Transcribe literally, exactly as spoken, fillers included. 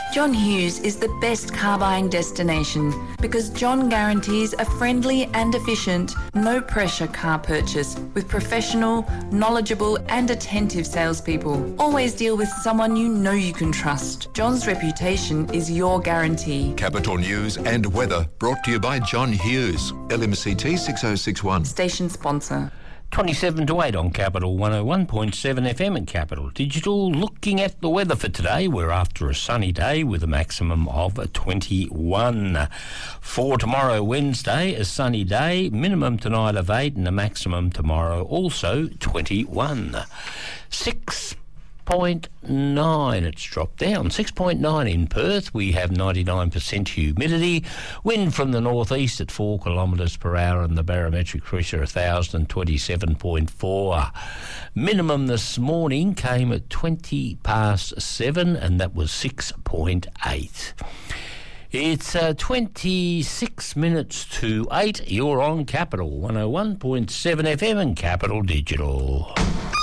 John Hughes is the best car buying destination because John guarantees a friendly and efficient, no-pressure car purchase with professional, knowledgeable and attentive salespeople. Always deal with someone you know you can trust. John's reputation is your guarantee. Capital News and weather brought to you by John Hughes, L M C T six oh six one. Station sponsor. twenty-seven to eight on Capital one oh one point seven F M and Capital Digital. Looking at the weather for today, we're after a sunny day with a maximum of twenty-one. For tomorrow, Wednesday, a sunny day, minimum tonight of eight and a maximum tomorrow also twenty-one. six point nine, it's dropped down. six point nine in Perth. We have ninety-nine percent humidity. Wind from the northeast at four kilometres per hour and the barometric pressure one thousand twenty-seven point four. Minimum this morning came at twenty past seven and that was six point eight. It's uh, twenty-six minutes to eight. You're on Capital one oh one point seven F M and Capital Digital.